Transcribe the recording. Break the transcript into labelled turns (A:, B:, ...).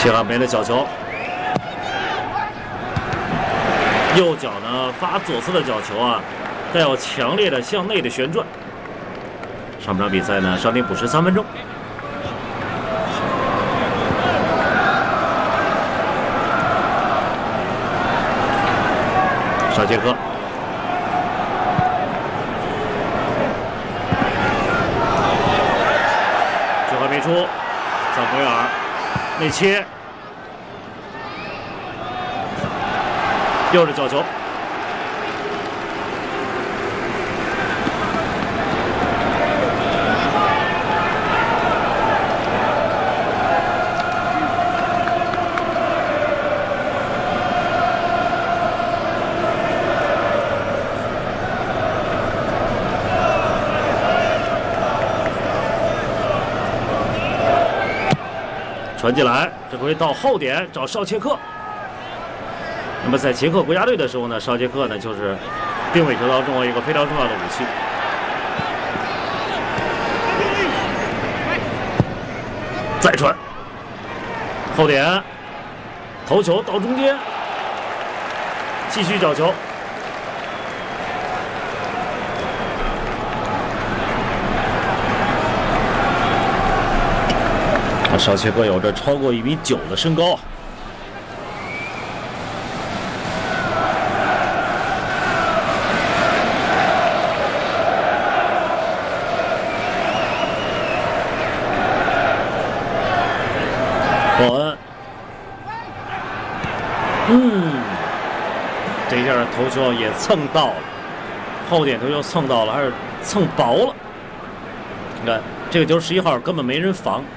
A: 切换边的小球，右脚呢发左侧的角球啊，带有强烈的向内的旋转。上半场比赛呢，稍停补时3分钟。绍切克。 没出，萨姆维尔内切，右着角球，传进来，这回到后点找绍切克。那么在捷克国家队的时候呢，绍切克呢就是定位球当中一个非常重要的武器。再传，后点头球到中间，继续角球。 绍切克有着超过1.9米的身高。伯恩，这一下头球也蹭到了，后点头球蹭到了，还是蹭薄了。你看这个球11号根本没人防。